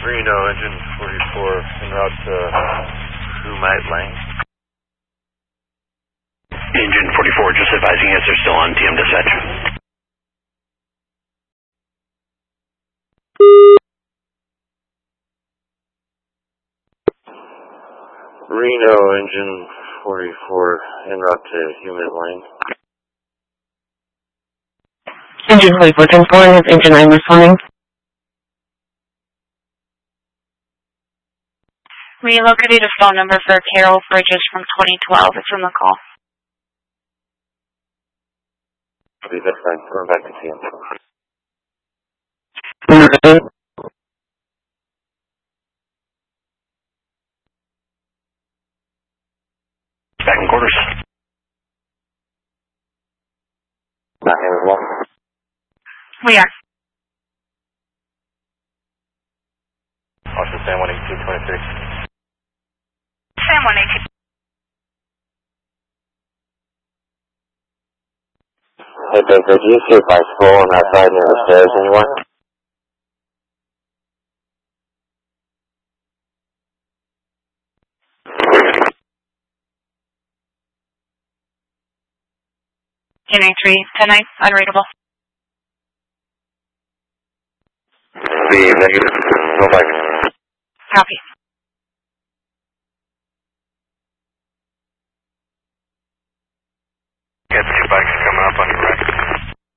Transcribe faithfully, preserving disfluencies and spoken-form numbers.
Reno, engine forty-four, en route to Humite Lane. Engine forty-four, just advising us they're still on T M dispatch. Reno, engine forty-four, en route to Humite Lane. Engine forty-four, ten four, has engine nine responding. Relocated a phone number for Carol Bridges from twenty twelve. It's from the call. Okay, that's fine. We're back to T M. Back in quarters. nine one one. We are. Austin San one eighteen twenty-six. San one eighteen. Hey Baker, do you see a bicycle on that side near the stairs anywhere? ten eighty-three, ten nine, unreadable. Be negative. Go back. Copy.